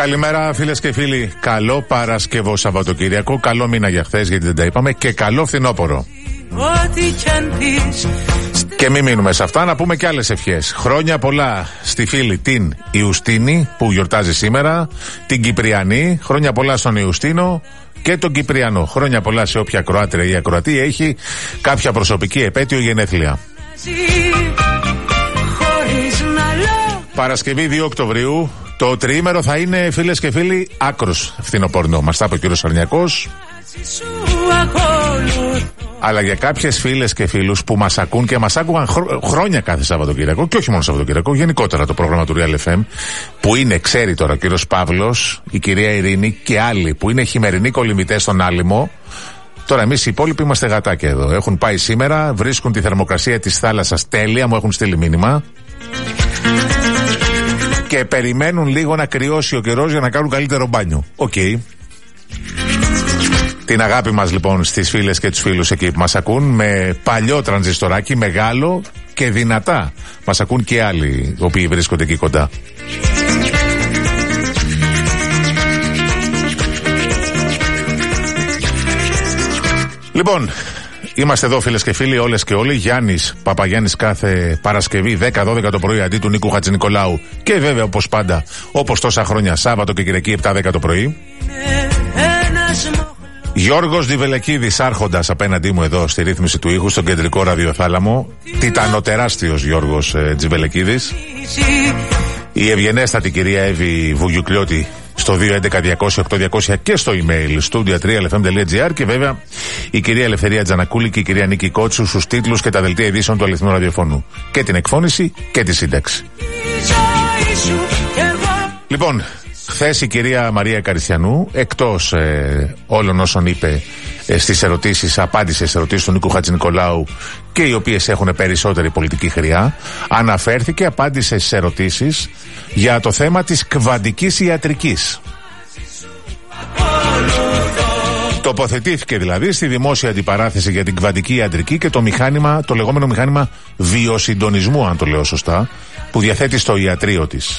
Καλημέρα φίλες και φίλοι. Καλό Παρασκευό Σαββατοκύριακο. Καλό μήνα για χθες, γιατί δεν τα είπαμε. Και καλό φθινόπωρο. Και μην μείνουμε σε αυτά, να πούμε και άλλες ευχές. Χρόνια πολλά στη φίλη την Ιουστίνη που γιορτάζει σήμερα, την Κυπριανή. Χρόνια πολλά στον Ιουστίνο και τον Κυπριανό. Χρόνια πολλά σε όποια Κροάτρια ή ακροατή έχει κάποια προσωπική επέτειο γενέθλια. Παρασκευή 2 Οκτωβρίου. Το τριήμερο θα είναι, φίλες και φίλοι, άκρος φθινοπορνό. Μας τα είπε ο κύριος Αρνιακός. Αλλά για κάποιες φίλες και φίλους που μας ακούν και μας άκουγαν χρόνια κάθε Σαββατοκύριακο, και όχι μόνο Σαββατοκύριακο, γενικότερα το πρόγραμμα του Real FM, που είναι, ξέρει τώρα ο κύριος Παύλος, η κυρία Ειρήνη και άλλοι που είναι χειμερινοί κολυμβητές στον Άλυμο. Τώρα εμείς οι υπόλοιποι είμαστε γατάκια εδώ. Έχουν πάει σήμερα, βρίσκουν τη θερμοκρασία της θάλασσας τέλεια, μου έχουν στείλει μήνυμα. Και περιμένουν λίγο να κρυώσει ο καιρός για να κάνουν καλύτερο μπάνιο. Οκ. Την αγάπη μας λοιπόν στις φίλες και τους φίλους εκεί που μας ακούν, με παλιό τρανζιστοράκι, μεγάλο και δυνατά. Μας ακούν και άλλοι οι οποίοι βρίσκονται εκεί κοντά. Λοιπόν, είμαστε εδώ φίλες και φίλοι, όλες και όλοι. Γιάννης Παπαγιάννης κάθε Παρασκευή 10-12 το πρωί αντί του Νίκου Χατζηνικολάου. Και βέβαια όπως πάντα, όπως τόσα χρόνια, Σάββατο και Κυριακή 7-10 το πρωί. Γιώργος Διβελεκίδης άρχοντας απέναντί μου εδώ στη ρύθμιση του ήχου, στον κεντρικό ραδιοθάλαμο. Τιτανοτεράστιος Γιώργος Τζιβελεκίδης. Η ευγενέστατη κυρία Εύη Βουγιουκλιώτη στο 211-200-8200 και στο email studio3lfm.gr, και βέβαια η κυρία Ελευθερία Τζανακούλη και η κυρία Νίκη Κότσου στους τίτλους και τα δελτία ειδήσεων του αληθινού ραδιοφώνου. Και την εκφώνηση και τη σύνταξη. Λοιπόν, χθες η κυρία Μαρία Καριστιανού, εκτός όλων όσων είπε στις ερωτήσεις, απάντησε στις ερωτήσεις του Νίκου Χατζηνικολάου και οι οποίες έχουν περισσότερη πολιτική χρειά, αναφέρθηκε, απάντησε στις ερωτήσεις για το θέμα της κβαντικής ιατρικής. Τοποθετήθηκε δηλαδή στη δημόσια αντιπαράθεση για την κβαντική ιατρική και το μηχάνημα, το λεγόμενο μηχάνημα βιοσυντονισμού, αν το λέω σωστά, που διαθέτει στο ιατρείο της.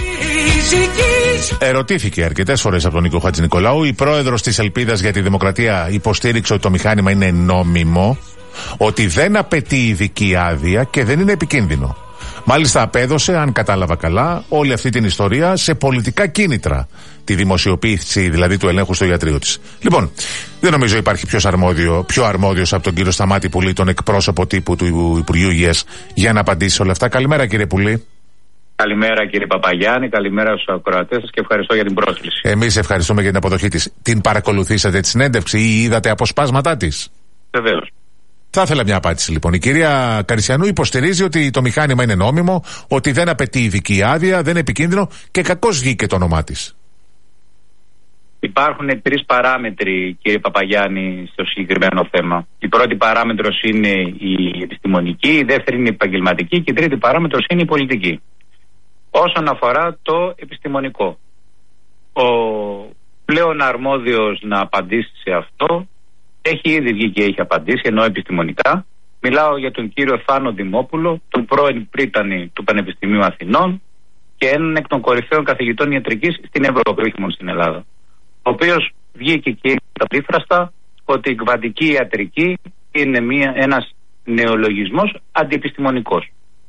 Ερωτήθηκε αρκετές φορές από τον Νίκο Χατζηνικολάου. Η πρόεδρος της Ελπίδας για τη Δημοκρατία υποστήριξε ότι το μηχάνημα είναι νόμιμο, ότι δεν απαιτεί ειδική άδεια και δεν είναι επικίνδυνο. Μάλιστα απέδωσε, αν κατάλαβα καλά, όλη αυτή την ιστορία σε πολιτικά κίνητρα. Τη δημοσιοποίηση δηλαδή του ελέγχου στο ιατρείο της. Λοιπόν, δεν νομίζω υπάρχει πιο αρμόδιος από τον κύριο Σταμάτη Πουλή, τον εκπρόσωπο τύπου του Υπουργείου Υγείας, για να απαντήσει όλα αυτά. Καλημέρα κύριε Πουλή. Καλημέρα κύριε Παπαγιάννη, καλημέρα στους ακροατές σας και ευχαριστώ για την πρόσκληση. Εμείς ευχαριστούμε για την αποδοχή της. Την παρακολουθήσατε τη συνέντευξη ή είδατε αποσπάσματά της? Βεβαίως. Θα ήθελα μια απάντηση λοιπόν. Η κυρία Καριστιανού υποστηρίζει ότι το μηχάνημα είναι νόμιμο, ότι δεν απαιτεί ειδική άδεια, δεν είναι επικίνδυνο και κακώς βγήκε το όνομά της. Υπάρχουν 3 παράμετροι κύριε Παπαγιάννη στο συγκεκριμένο θέμα. Η πρώτη παράμετρος είναι η επιστημονική, η δεύτερη είναι η επαγγελματική και η τρίτη παράμετρος είναι η πολιτική. Όσον αφορά το επιστημονικό, ο πλέον αρμόδιος να απαντήσει σε αυτό έχει ήδη βγει και έχει απαντήσει, ενώ επιστημονικά. Μιλάω για τον κύριο Θάνο Δημόπουλο, τον πρώην πρίτανη του Πανεπιστημίου Αθηνών και έναν εκ των κορυφαίων καθηγητών ιατρικής στην Ευρώπη, όχι μόνο στην Ελλάδα. Ο οποίος βγήκε και είπε τα πρίφραστα ότι η κβαντική ιατρική είναι ένας νεολογισμός αντιεπιστημονικός.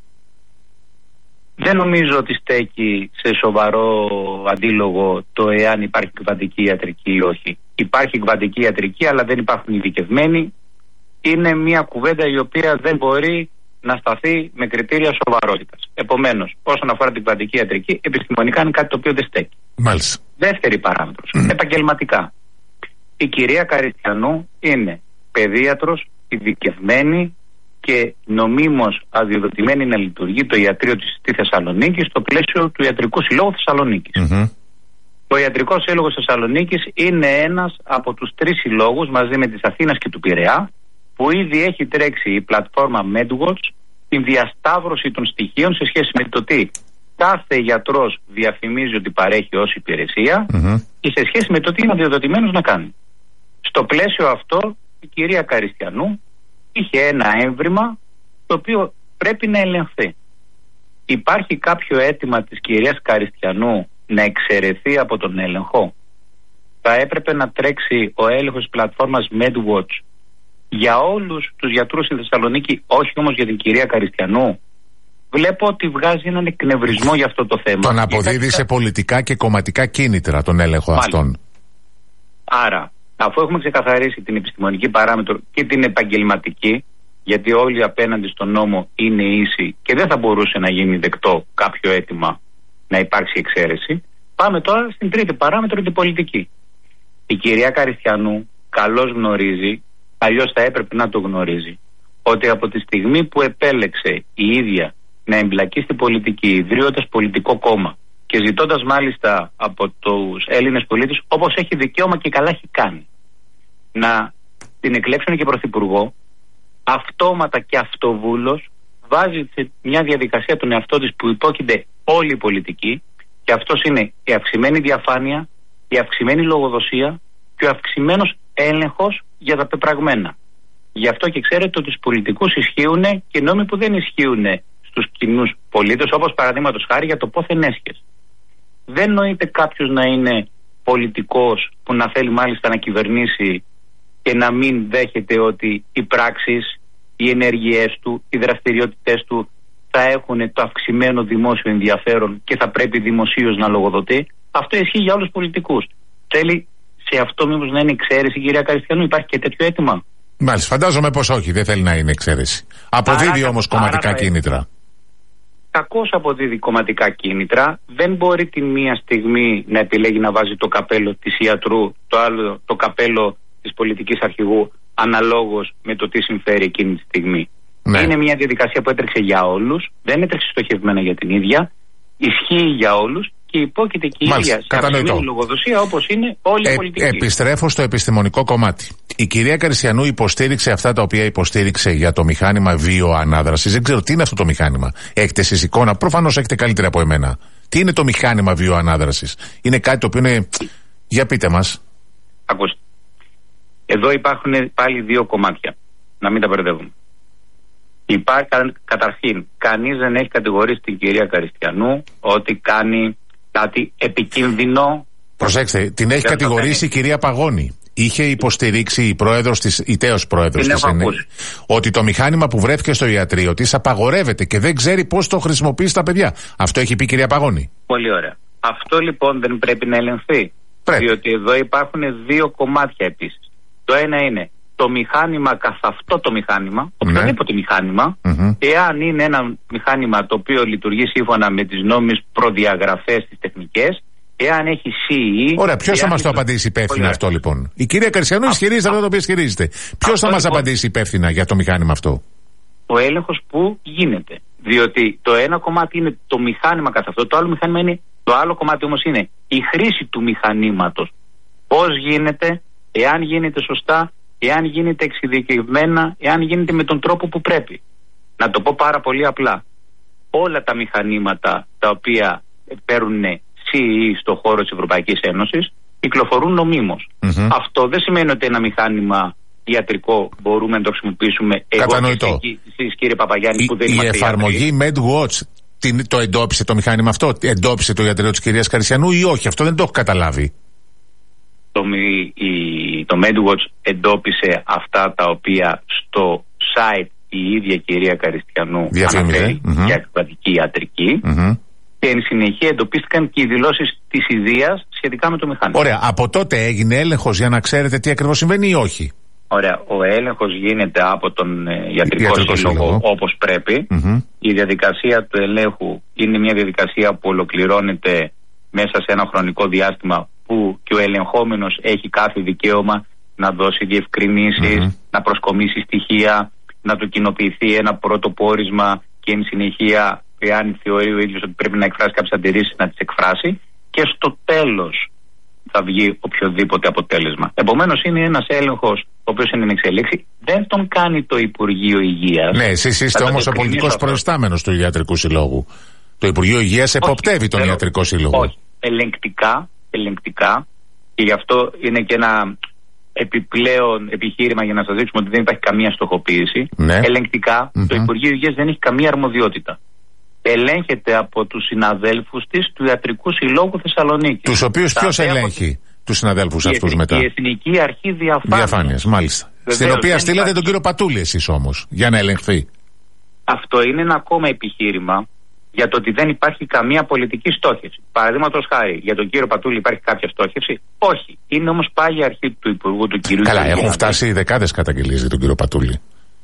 Δεν νομίζω ότι στέκει σε σοβαρό αντίλογο το εάν υπάρχει κβαντική ιατρική ή όχι. Υπάρχει κβαντική ιατρική, αλλά δεν υπάρχουν ειδικευμένοι. Είναι μια κουβέντα η οποία δεν μπορεί να σταθεί με κριτήρια σοβαρότητας. Επομένως, όσον αφορά την κβαντική ιατρική, επιστημονικά είναι κάτι το οποίο δεν στέκει. Μάλιστα. Δεύτερη παράμετρος. Επαγγελματικά. Η κυρία Καριστιανού είναι παιδίατρος, ειδικευμένη και νομίμως αδειοδοτημένη να λειτουργεί το ιατρείο της στη Θεσσαλονίκη στο πλαίσιο του Ιατρικού Συλλόγου Θεσσαλονίκης. Ο Ιατρικός Σύλλογος Θεσσαλονίκης είναι ένας από τους 3 συλλόγους μαζί με της Αθήνας και του Πειραιά που ήδη έχει τρέξει η πλατφόρμα MedWatch την διασταύρωση των στοιχείων σε σχέση με το τι κάθε γιατρός διαφημίζει ότι παρέχει ως υπηρεσία και σε σχέση με το τι είναι αδειοδοτημένος να κάνει. Στο πλαίσιο αυτό η κυρία Καριστιανού είχε ένα έμβριμα το οποίο πρέπει να ελεγχθεί. Υπάρχει κάποιο αίτημα της κυρίας Καριστιανού να εξαιρεθεί από τον έλεγχο. Θα έπρεπε να τρέξει ο έλεγχος της πλατφόρμας MedWatch για όλους τους γιατρούς στη Θεσσαλονίκη, όχι όμως για την κυρία Καριστιανού. Βλέπω ότι βγάζει έναν εκνευρισμό για αυτό το θέμα. Τον αποδίδει σε πολιτικά και κομματικά κίνητρα τον έλεγχο αυτόν. Άρα, αφού έχουμε ξεκαθαρίσει την επιστημονική παράμετρο και την επαγγελματική, γιατί όλοι απέναντι στον νόμο είναι ίσοι και δεν θα μπορούσε να γίνει δεκτό κάποιο αίτημα να υπάρξει εξαίρεση, πάμε τώρα στην τρίτη παράμετρο, την πολιτική. Η κυρία Καριστιανού καλώς γνωρίζει, αλλιώς θα έπρεπε να το γνωρίζει, ότι από τη στιγμή που επέλεξε η ίδια να εμπλακεί στην πολιτική, ιδρύοντας πολιτικό κόμμα και ζητώντας μάλιστα από τους Έλληνες πολίτες, όπως έχει δικαίωμα και καλά έχει κάνει, να την εκλέξουν και πρωθυπουργό, αυτόματα και αυτοβούλος βάζει σε μια διαδικασία τον εαυτό της που υπόκειται όλη η πολιτική, και αυτός είναι η αυξημένη διαφάνεια, η αυξημένη λογοδοσία και ο αυξημένος έλεγχος για τα πεπραγμένα. Γι' αυτό και ξέρετε ότι στους πολιτικούς ισχύουν και νόμοι που δεν ισχύουν στους κοινούς πολίτες, όπως παραδείγματος χάρη για το πόθεν έσχες. Δεν νοείται κάποιος να είναι πολιτικός που να θέλει μάλιστα να κυβερνήσει και να μην δέχεται ότι οι πράξεις, οι ενέργειές του, οι δραστηριότητες του θα έχουν το αυξημένο δημόσιο ενδιαφέρον και θα πρέπει δημοσίως να λογοδοτεί. Αυτό ισχύει για όλους τους πολιτικούς. Θέλει σε αυτό μήπως να είναι εξαίρεση, κυρία Καριστιανού? Υπάρχει και τέτοιο αίτημα? Μάλιστα, φαντάζομαι πως όχι, δεν θέλει να είναι εξαίρεση. Αποδίδει όμως κομματικά κίνητρα. Κακώς αποδίδει κομματικά κίνητρα. Δεν μπορεί τη μία στιγμή να επιλέγει να βάζει το καπέλο της ιατρού, το άλλο το καπέλο της πολιτικής αρχηγού, αναλόγως με το τι συμφέρει εκείνη τη στιγμή. Ναι. Είναι μια διαδικασία που έτρεξε για όλους, δεν έτρεξε στοχευμένα για την ίδια, ισχύει για όλους και υπόκειται και η ίδια σε αυξημένη λογοδοσία, όπως είναι όλη η πολιτική. Επιστρέφω στο επιστημονικό κομμάτι. Η κυρία Καριστιανού υποστήριξε αυτά τα οποία υποστήριξε για το μηχάνημα βιοανάδρασης. Δεν ξέρω τι είναι αυτό το μηχάνημα. Έχετε εσείς εικόνα? Προφανώς έχετε καλύτερα από εμένα. Τι είναι το μηχάνημα βιοανάδρασης? Είναι κάτι το οποίο είναι... Για πείτε μας. Ακούστε. Εδώ υπάρχουν πάλι δύο κομμάτια. Να μην τα μπερδεύουμε. Καταρχήν, κανείς δεν έχει κατηγορήσει την κυρία Καριστιανού ότι κάνει κάτι επικίνδυνο. Προσέξτε, την έχει κατηγορήσει η κυρία Παγώνη. Είχε υποστηρίξει η πρόεδρος της, η τέος πρόεδρος της ότι το μηχάνημα που βρέθηκε στο ιατρείο της απαγορεύεται και δεν ξέρει πώς το χρησιμοποιεί στα παιδιά. Αυτό έχει πει η κυρία Παγώνη. Πολύ ωραία. Αυτό λοιπόν δεν πρέπει να ελεγχθεί. Διότι εδώ υπάρχουν δύο κομμάτια επίσης. Το ένα είναι το μηχάνημα καθ' αυτό το μηχάνημα, οποιοδήποτε μηχάνημα, εάν είναι ένα μηχάνημα το οποίο λειτουργεί σύμφωνα με τις νόμιμες προδιαγραφές, τις τεχνικές, εάν έχει CE. Ωραία, ποιος θα μας το απαντήσει υπεύθυνα αυτό λοιπόν? Η κυρία Καριστιανού ισχυρίζεται αυτό το οποίο ισχυρίζεται. Ποιος θα μας απαντήσει υπεύθυνα για το μηχάνημα αυτό? Ο έλεγχος που γίνεται. Διότι το ένα κομμάτι είναι το μηχάνημα καθ' αυτό, το άλλο μηχάνημα είναι. Το άλλο κομμάτι όμως είναι η χρήση του μηχανήματος. Πώς γίνεται, εάν γίνεται σωστά, εάν γίνεται εξειδικευμένα, εάν γίνεται με τον τρόπο που πρέπει. Να το πω πάρα πολύ απλά. Όλα τα μηχανήματα τα οποία παίρνουν CE στο χώρο της Ευρωπαϊκής Ένωσης κυκλοφορούν νομίμως. Αυτό δεν σημαίνει ότι ένα μηχάνημα ιατρικό μπορούμε να το χρησιμοποιήσουμε. Κατανοητό. Εσείς κύριε Παπαγιάννη που δεν η εφαρμογή MedWatch το εντόπισε το μηχάνημα αυτό? Εντόπισε το ιατρείο της κυρίας Καριστιανού ή όχι? Αυτό δεν το έχω καταλάβει. Το MedWatch εντόπισε αυτά τα οποία στο site η ίδια κυρία Καριστιανού αναφέρει για εκπαιδευτική ιατρική και εν συνεχεία εντοπίστηκαν και οι δηλώσεις της ιδίας σχετικά με το μηχάνημα. Ωραία, από τότε έγινε έλεγχος για να ξέρετε τι ακριβώς συμβαίνει ή όχι? Ωραία, ο έλεγχος γίνεται από τον ιατρικό σύλλογο όπως πρέπει. Η διαδικασία του ελέγχου είναι μια διαδικασία που ολοκληρώνεται μέσα σε ένα χρονικό διάστημα που και ο ελεγχόμενος έχει κάθε δικαίωμα να δώσει διευκρινήσεις, να προσκομίσει στοιχεία, να του κοινοποιηθεί ένα πρώτο πόρισμα και εν συνεχεία, εάν θεωρεί ο ίδιος ότι πρέπει να εκφράσει κάποιες αντιρρήσεις, να τις εκφράσει και στο τέλος θα βγει οποιοδήποτε αποτέλεσμα. Επομένως είναι ένας έλεγχος ο οποίος είναι εν εξελίξη. Δεν τον κάνει το Υπουργείο Υγείας. Ναι, εσείς είστε όμως ο πολιτικός προϊστάμενος του Ιατρικού Συλλόγου. Το Υπουργείο Υγείας εποπτεύει τον Ιατρικό Σύλλογο. Όχι. Ελεγκτικά, και γι' αυτό είναι και ένα επιπλέον επιχείρημα για να σας δείξουμε ότι δεν υπάρχει καμία στοχοποίηση. Ελεγκτικά, το Υπουργείο Υγείας δεν έχει καμία αρμοδιότητα. ελέγχεται από τους συναδέλφους της του Ιατρικού Συλλόγου Θεσσαλονίκης. Τους οποίους ποιος ελέγχει τους συναδέλφους αυτούς μετά? Η Εθνική Αρχή Διαφάνειας. Μάλιστα. Βεβαίως, στην οποία στείλατε τον κύριο Πατούλη εσείς όμως, για να ελεγχθεί. Αυτό είναι ένα ακόμα επιχείρημα για το ότι δεν υπάρχει καμία πολιτική στόχευση. Παραδείγματος χάρη, για τον κύριο Πατούλη υπάρχει κάποια στόχευση? Όχι. Είναι όμως πάγια αρχή του Υπουργού του κυρίου. Καλά, έχουν φτάσει δεκάδες καταγγελίες για τον κύριο Πατούλη.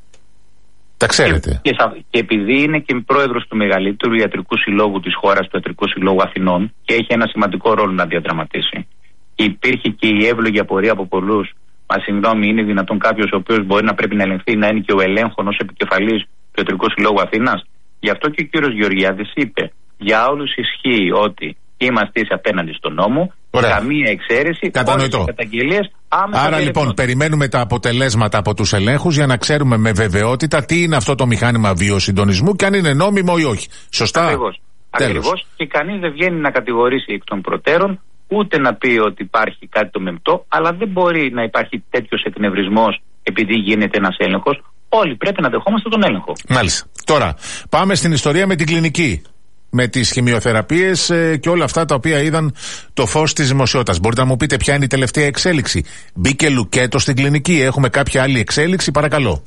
Τα ξέρετε. Και επειδή είναι και πρόεδρος του μεγαλύτερου Ιατρικού Συλλόγου της χώρας, του Ιατρικού Συλλόγου Αθηνών, και έχει ένα σημαντικό ρόλο να διαδραματίσει, υπήρχε και η εύλογη απορία από πολλούς. Μα συγγνώμη, είναι δυνατόν κάποιος ο οποίος μπορεί να πρέπει να ελεγχθεί να είναι και ο ελέγχων ως επικεφαλής του Ιατρικού Συλλόγου Αθήνας? Γι' αυτό και ο κύριος Γεωργιάδης είπε: για όλους ισχύει ότι είμαστε ίσοι απέναντι στον νόμο. Ωραία. Καμία εξαίρεση. Κατανοητό. Όλες οι καταγγελίες άμεσα. Άρα λοιπόν, περιμένουμε τα αποτελέσματα από τους ελέγχους για να ξέρουμε με βεβαιότητα τι είναι αυτό το μηχάνημα βιοσυντονισμού και αν είναι νόμιμο ή όχι. Σωστά. Ακριβώς. Και κανείς δεν βγαίνει να κατηγορήσει εκ των προτέρων, ούτε να πει ότι υπάρχει κάτι το μεμπτό, αλλά δεν μπορεί να υπάρχει τέτοιος εκνευρισμός επειδή γίνεται ένας έλεγχος. Όλοι πρέπει να δεχόμαστε τον έλεγχο. Μάλιστα. Τώρα, πάμε στην ιστορία με την κλινική. Με τις χημειοθεραπείες και όλα αυτά τα οποία είδαν το φως της δημοσιότητας. Μπορείτε να μου πείτε ποια είναι η τελευταία εξέλιξη? Μπήκε λουκέτο στην κλινική? Έχουμε κάποια άλλη εξέλιξη? Παρακαλώ.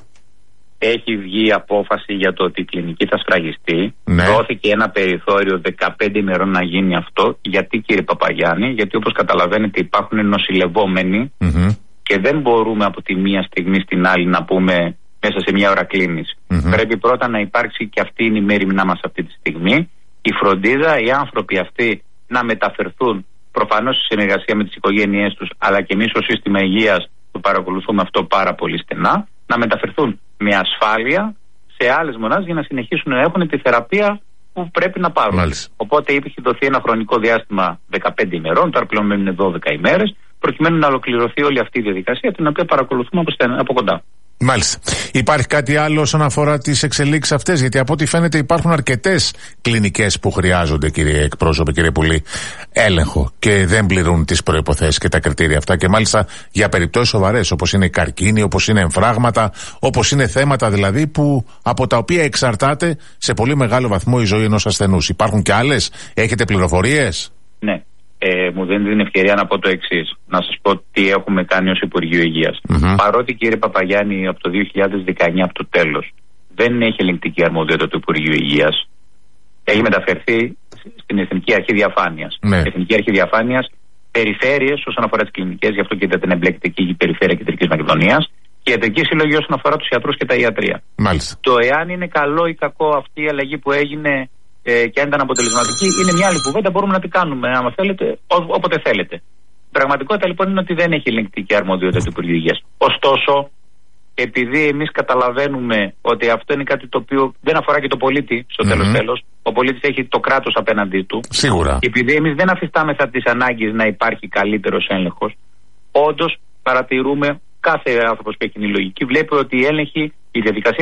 Έχει βγει απόφαση για το ότι η κλινική θα σφραγιστεί. Ναι. Δόθηκε ένα περιθώριο 15 ημερών να γίνει αυτό. Γιατί, κύριε Παπαγιάννη? Γιατί όπως καταλαβαίνετε υπάρχουν νοσηλευόμενοι και δεν μπορούμε από τη μία στιγμή στην άλλη να πούμε μέσα σε μια ώρα κλείνεις. Πρέπει πρώτα να υπάρξει, και αυτή είναι η μέριμνά μας αυτή τη στιγμή, η φροντίδα, οι άνθρωποι αυτοί να μεταφερθούν προφανώς σε συνεργασία με τις οικογένειές τους, αλλά και εμείς ως σύστημα υγείας το παρακολουθούμε αυτό πάρα πολύ στενά, να μεταφερθούν με ασφάλεια σε άλλες μονάδες για να συνεχίσουν να έχουν τη θεραπεία που πρέπει να πάρουν. Μάλιστα. Οπότε έχει δοθεί ένα χρονικό διάστημα 15 ημερών, τώρα πλέον μένουν 12 ημέρες, προκειμένου να ολοκληρωθεί όλη αυτή η διαδικασία, την οποία παρακολουθούμε από κοντά. Μάλιστα. Υπάρχει κάτι άλλο όσον αφορά τις εξελίξεις αυτές? Γιατί από ό,τι φαίνεται υπάρχουν αρκετές κλινικές που χρειάζονται, κύριε εκπρόσωπε, κύριε Πουλή, έλεγχο και δεν πληρούν τις προϋποθέσεις και τα κριτήρια αυτά. Και μάλιστα για περιπτώσεις σοβαρές, όπως είναι η καρκίνη, όπως είναι εμφράγματα, όπως είναι θέματα δηλαδή που, από τα οποία εξαρτάται σε πολύ μεγάλο βαθμό η ζωή ενός ασθενούς. Υπάρχουν και άλλες? Έχετε πληροφορίες? Ναι. Μου δίνει την ευκαιρία να πω το εξής. Να σας πω τι έχουμε κάνει ως Υπουργείο Υγείας. Παρότι, κύριε Παπαγιάννη, από το 2019, από το τέλος, δεν έχει ελεγκτική αρμοδιότητα του Υπουργείου Υγείας, έχει μεταφερθεί στην Εθνική Αρχή Διαφάνειας. Ναι. Η Εθνική Αρχή Διαφάνειας, περιφέρειες όσον αφορά τις κλινικές, γι' αυτό και δεν εμπλέκεται εκεί η Περιφέρεια Κεντρικής Μακεδονίας, και η Ιατρική Συλλογή όσον αφορά τους ιατρούς και τα ιατρία. Μάλιστα. Το εάν είναι καλό ή κακό αυτή η αλλαγή που έγινε και αν ήταν αποτελεσματική, είναι μια άλλη κουβέντα. Μπορούμε να την κάνουμε, άμα θέλετε, όποτε θέλετε. Η πραγματικότητα λοιπόν είναι ότι δεν έχει ελεγκτική αρμοδιότητα του Υπουργείου Υγείας. Ωστόσο, επειδή εμείς καταλαβαίνουμε ότι αυτό είναι κάτι το οποίο δεν αφορά και το πολίτη, στο τέλος, ο πολίτης έχει το κράτος απέναντί του. Σίγουρα. Επειδή εμείς δεν αφιστάμεθα τις ανάγκες να υπάρχει καλύτερος έλεγχος, όντως παρατηρούμε, κάθε άνθρωπος που έχει την λογική βλέπει ότι η έλεγχη, η διαδικασία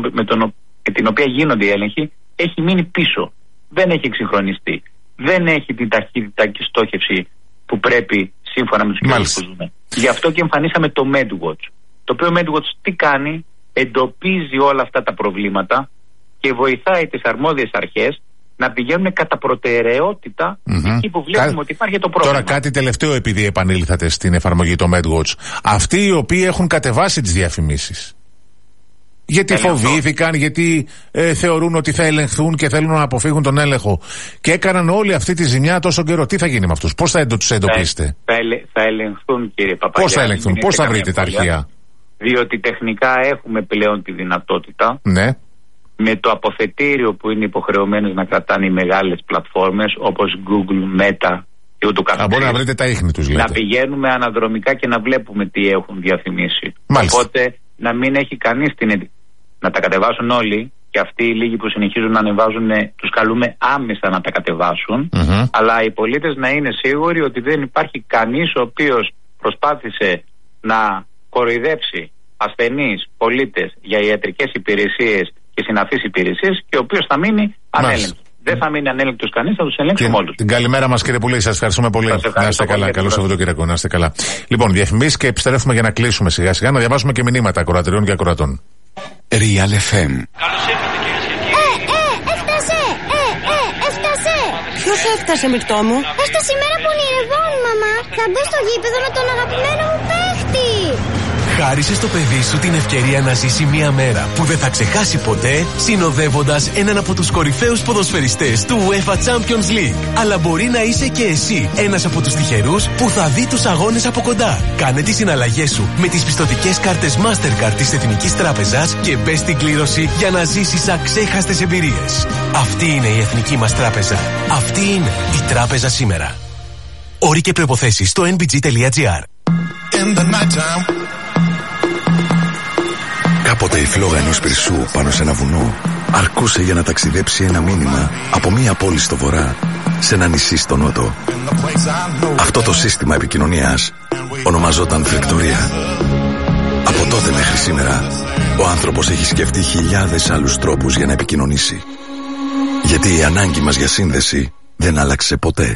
με την οποία γίνονται οι έλεγχοι, έχει μείνει πίσω. Δεν έχει εξυγχρονιστεί. Δεν έχει την ταχύτητα και στόχευση που πρέπει σύμφωνα με τους κοινούς που ζούμε. Γι' αυτό και εμφανίσαμε το MedWatch. Το οποίο MedWatch τι κάνει? Εντοπίζει όλα αυτά τα προβλήματα και βοηθάει τις αρμόδιες αρχές να πηγαίνουν κατά προτεραιότητα εκεί που βλέπουμε ότι υπάρχει το πρόβλημα. Τώρα κάτι τελευταίο, επειδή επανήλθατε στην εφαρμογή το MedWatch. Αυτοί οι οποίοι έχουν κατεβάσει τις διαφημίσεις, γιατί φοβήθηκαν, γιατί θεωρούν ότι θα ελεγχθούν και θέλουν να αποφύγουν τον έλεγχο και έκαναν όλη αυτή τη ζημιά τόσο καιρό, τι θα γίνει με αυτούς? Πώς θα τους εντοπίσετε? Θα ελεγχθούν, κύριε Παπαγιάννη. Πώς θα ελεγχθούν? Πώς θα βρείτε τα αρχεία? Διότι τεχνικά έχουμε πλέον τη δυνατότητα, ναι, με το αποθετήριο που είναι υποχρεωμένες να κρατάνε οι μεγάλες πλατφόρμες όπως Google, Meta και ούτω καθεξής. Μπορεί να βρείτε τα ίχνη τους, λέτε. Να πηγαίνουμε αναδρομικά και να βλέπουμε τι έχουν διαφημίσει. Μάλιστα. Οπότε να μην έχει κανείς να τα κατεβάσουν όλοι, και αυτοί οι λίγοι που συνεχίζουν να ανεβάζουν τους καλούμε άμεσα να τα κατεβάσουν, αλλά οι πολίτες να είναι σίγουροι ότι δεν υπάρχει κανείς ο οποίος προσπάθησε να κοροϊδέψει ασθενείς, πολίτες για ιατρικές υπηρεσίες και συναφείς υπηρεσίες και ο οποίος θα μείνει ανέλεγκτος. Δεν θα μείνει ανέλεγκτος κανείς, θα τους ελέγξουμε όλους. Την καλημέρα μας, κύριε Πουλή, σας ευχαριστούμε πολύ. Να είστε καλά. Καλό Σαββατοκύριακο, να είστε καλά. Λοιπόν, διαφημίσεις και επιστρέφουμε για να κλείσουμε σιγά σιγά, να διαβάσουμε και μηνύματα ακροατριών και ακροατών. Real FM. Καλώς ήρθατε, κυρίες και κύριοι. Έφτασε! έφτασε, Μυρτώ μου. Έστω σήμερα που ονειρευόμουν, μαμά. Θα μπω στο γήπεδο με τον αγαπημένο μου παίχτη. Χάρισε στο παιδί σου την ευκαιρία να ζήσει μια μέρα που δεν θα ξεχάσει ποτέ, συνοδεύοντας έναν από τους κορυφαίους ποδοσφαιριστές του UEFA Champions League. Αλλά μπορεί να είσαι και εσύ ένας από τους τυχερούς που θα δει τους αγώνες από κοντά. Κάνε τις συναλλαγές σου με τις πιστωτικές κάρτες Mastercard της Εθνικής Τράπεζας και μπες στην κλήρωση για να ζήσεις αξέχαστες εμπειρίες. Αυτή είναι η Εθνική μας Τράπεζα. Αυτή είναι η Τράπεζα σήμερα. Όροι και προϋποθέσεις στο nbg.gr. Κάποτε η φλόγα ενός πυρσού πάνω σε ένα βουνό αρκούσε για να ταξιδέψει ένα μήνυμα από μία πόλη στο βορρά σε ένα νησί στο νότο. Αυτό το σύστημα επικοινωνίας ονομαζόταν φρεκτορία. Από τότε μέχρι σήμερα ο άνθρωπος έχει σκεφτεί χιλιάδες άλλους τρόπους για να επικοινωνήσει. Γιατί η ανάγκη μας για σύνδεση δεν άλλαξε ποτέ.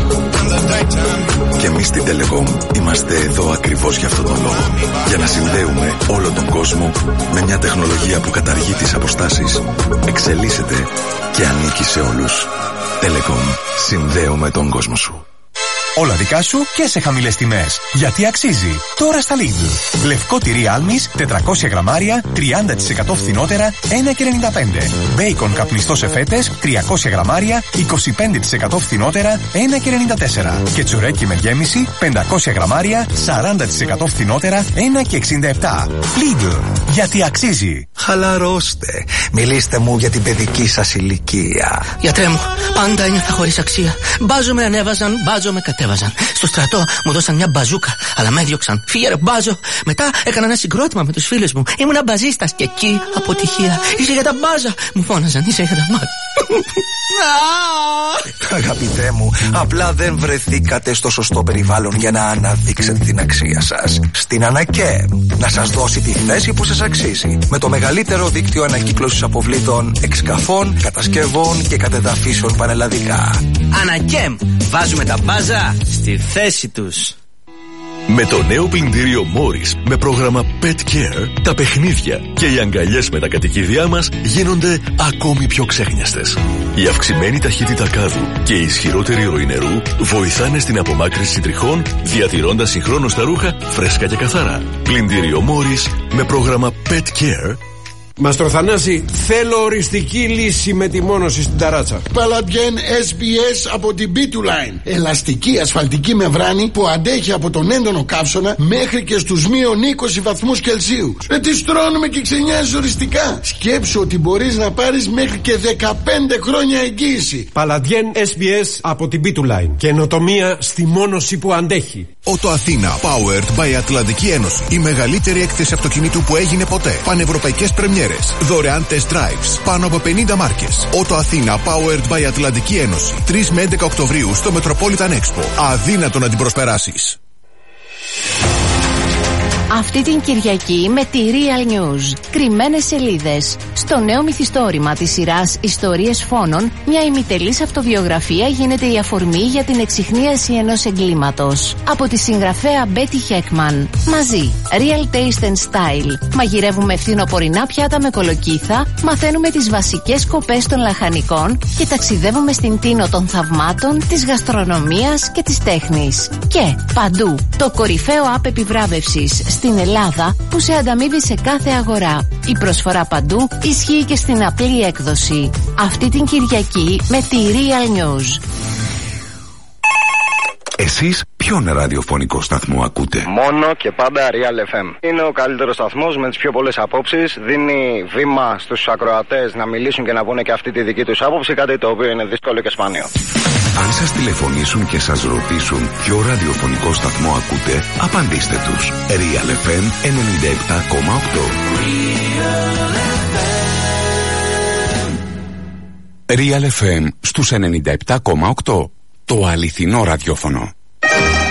Και εμείς στην Telecom είμαστε εδώ ακριβώς για αυτόν τον λόγο. Για να συνδέουμε όλο τον κόσμο με μια τεχνολογία που καταργεί τις αποστάσεις, εξελίσσεται και ανήκει σε όλους. Telecom. Συνδέουμε τον κόσμο σου. Όλα δικά σου και σε χαμηλές τιμές. Γιατί αξίζει. Τώρα στα Lidl. Λευκό τυρί Άλμης 400 γραμμάρια 30% φθηνότερα 1,95. Μπέικον καπνιστό σε φέτες 300 γραμμάρια 25% φθηνότερα 1,94. Και τσουρέκι με γέμιση 500 γραμμάρια 40% φθηνότερα 1,67. Lidl. Γιατί αξίζει. Χαλαρώστε. Μιλήστε μου για την παιδική σας ηλικία. Γιατρέ μου, πάντα ένιωθα χωρίς αξία. Μπάζο με ανέβαζαν, μπάζο με κατέβαζαν. Στο στρατό μου δώσαν μια μπαζούκα, αλλά με έδιωξαν. Φύγε ρε μπάζο. Μετά έκανα ένα συγκρότημα με τους φίλους μου. Ήμουνα μπαζίστας και εκεί αποτυχία. Είσαι για τα μπάζα. Μου φώναζαν, είσαι για τα μπάζα. Αγαπητέ μου, απλά δεν βρεθήκατε στο σωστό περιβάλλον για να αναδείξετε την αξία σας. Στην Ανακέμ να σας δώσει τη θέση που σας αξίζει. Με το μεγαλύτερο δίκτυο ανακύκλωσης αποβλήτων, εξκαφών, κατασκευών και κατεδαφίσεων πανελλαδικά. Ανακέμ, βάζουμε τα μπάζα στη θέση τους. Με το νέο πλυντήριο Morris με πρόγραμμα Pet Care, τα παιχνίδια και οι αγκαλιές με τα κατοικίδια μας γίνονται ακόμη πιο ξέχνιαστες. Η αυξημένη ταχύτητα κάδου και η ισχυρότερη ροή νερού βοηθάνε στην απομάκρυνση τριχών, διατηρώντας συγχρόνως τα ρούχα φρέσκα και καθαρά. Πλυντήριο Morris με πρόγραμμα Pet Care. Μαστρο Θανάση, θέλω οριστική λύση με τη μόνωση στην ταράτσα. Παλαντιέν SBS από την B2Line. Ελαστική ασφαλτική μεμβράνη που αντέχει από τον έντονο καύσωνα μέχρι και στους μείον 20 βαθμούς Κελσίου. Τι στρώνουμε και ξενιάζεις οριστικά. Σκέψου ότι μπορείς να πάρεις μέχρι και 15 χρόνια εγγύηση. Παλαντιέν SBS από την B2Line. Καινοτομία στη μόνωση που αντέχει. Ότο Αθήνα, powered by Ατλαντική Ένωση. Η μεγαλύτερη έκθεση αυτοκινήτου που έγινε ποτέ. Πανευρωπαϊκές πρεμιέρες. Δωρεάν test drives. Πάνω από 50 μάρκες. Ότο Αθήνα, powered by Ατλαντική Ένωση. 3 με 11 Οκτωβρίου στο Metropolitan Expo. Αδύνατο να την προσπεράσεις. Αυτή την Κυριακή με τη Real News. Κρυμμένες σελίδες. Στο νέο μυθιστόρημα της σειράς Ιστορίες Φόνων, μια ημιτελής αυτοβιογραφία γίνεται η αφορμή για την εξιχνίαση ενός εγκλήματος. Από τη συγγραφέα Betty Heckman. Μαζί, Real Taste and Style. Μαγειρεύουμε φθινοπορεινά πιάτα με κολοκύθα, μαθαίνουμε τις βασικές σκοπές των λαχανικών και ταξιδεύουμε στην τίνο των θαυμάτων, της γαστρονομίας και της τέχνης. Και παντού, το κορυφαίο app επιβράβευσης στην Ελλάδα που σε ανταμείβει σε κάθε αγορά. Η προσφορά παντού ισχύει και στην απλή έκδοση. Αυτή την Κυριακή με τη Real News. Εσείς ποιον ραδιοφωνικό σταθμό ακούτε? Μόνο και πάντα Real FM. Είναι ο καλύτερος σταθμός με τις πιο πολλές απόψεις. Δίνει βήμα στους ακροατές να μιλήσουν και να πούνε και αυτή τη δική τους άποψη, κάτι το οποίο είναι δύσκολο και σπάνιο. Αν σας τηλεφωνήσουν και σας ρωτήσουν ποιο ραδιοφωνικό σταθμό ακούτε, απαντήστε τους. Real FM 97,8. Real FM στους 97,8. Το αληθινό ραδιόφωνο.